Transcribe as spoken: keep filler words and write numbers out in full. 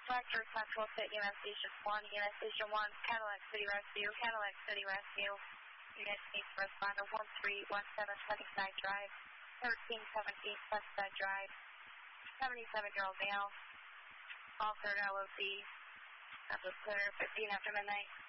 Director Central Fit U S Station one, U S Station one, Cadillac City Rescue, Cadillac City Rescue, United States Responder one three one seven Sunnyside Drive, thirteen seventeen Sunnyside Drive, seventy-seven-year-old male, all third L O C, that was clear, fifteen after midnight.